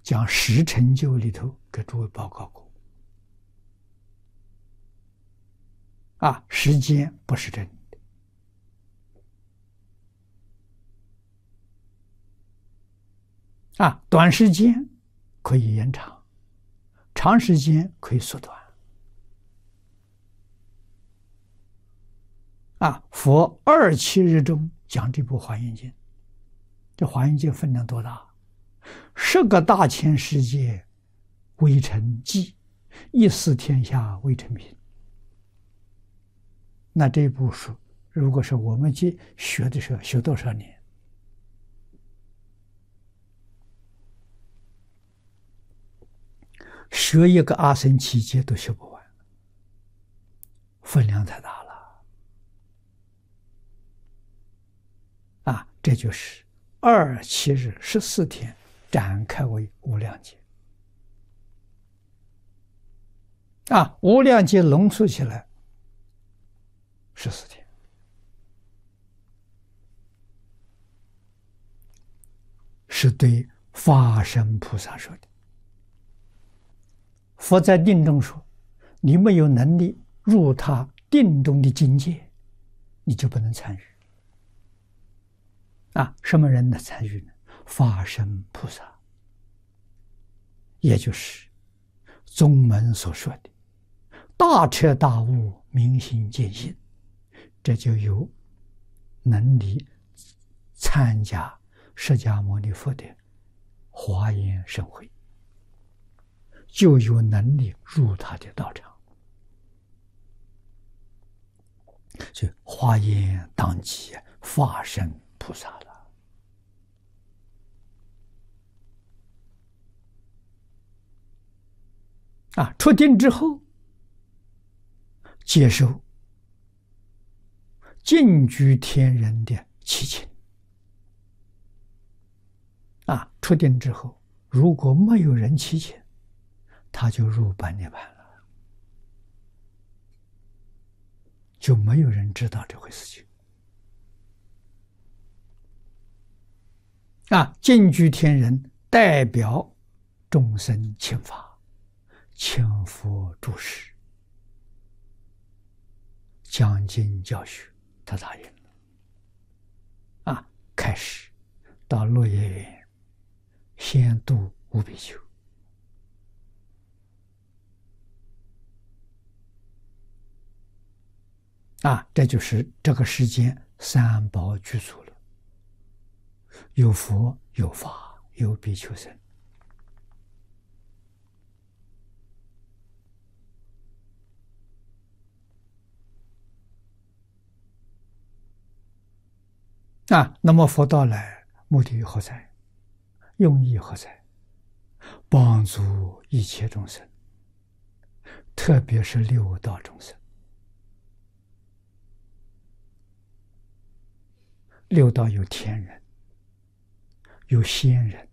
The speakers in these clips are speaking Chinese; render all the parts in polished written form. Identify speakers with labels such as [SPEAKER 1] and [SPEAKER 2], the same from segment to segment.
[SPEAKER 1] 讲十成就里头给诸位报告过。时间不是真的。短时间可以延长，长时间可以缩短。佛27日中讲这部《华严经》，这《华严经》分量多大？10个大千世界微尘际，一丝天下微尘品。那这部书，如果是我们去学的时候，学多少年？学一个阿僧祇劫都学不完，分量太大了。这就是27日14天展开为无量劫。无量劫浓缩起来14天。是对法身菩萨说的。佛在定中说，你没有能力入他定中的境界，你就不能参与。什么人能参与呢？法身菩萨，也就是宗门所说的大彻大悟、明心见性，这就有能力参加释迦牟尼佛的华严盛会，就有能力入他的道场。所以华严当即法身菩萨了。出定之后，接受净居天人的祈请。出定之后，如果没有人祈请，他就入般涅槃了，就没有人知道这回事情。净居天人代表众生请法，请佛住世，讲经教学，他答应了。开始到落叶园先度5比丘。这就是这个世间三宝具足了，有佛有法有比丘僧。那么佛到来目的何在？用意何在？帮助一切众生，特别是六道众生。六道有天人，有仙人，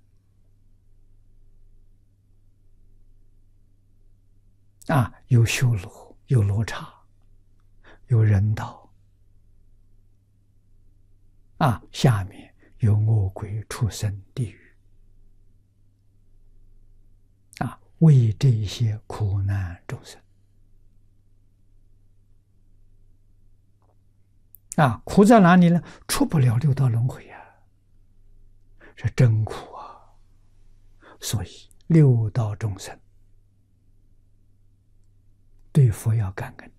[SPEAKER 1] 有修罗，有罗刹，有人道。下面有恶鬼、畜生、地狱。为这些苦难众生。苦在哪里呢？出不了六道轮回是真苦所以六道众生对佛要感恩，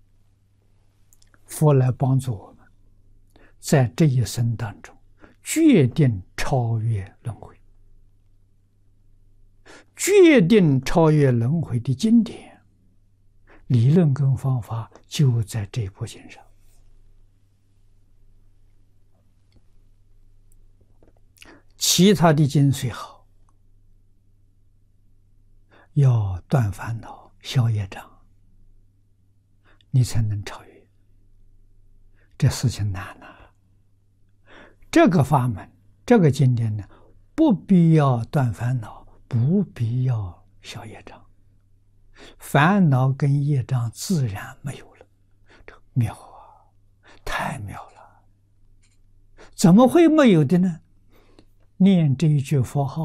[SPEAKER 1] 佛来帮助我们，在这一生当中决定超越轮回。决定超越轮回的经典理论跟方法就在这部经上。其他的经虽好，要断烦恼、消业障，你才能超越。这事情难啊！这个法门，这个经典呢，不必要断烦恼，不必要消业障，烦恼跟业障自然没有了。这妙太妙了！怎么会没有的呢？念这一句佛号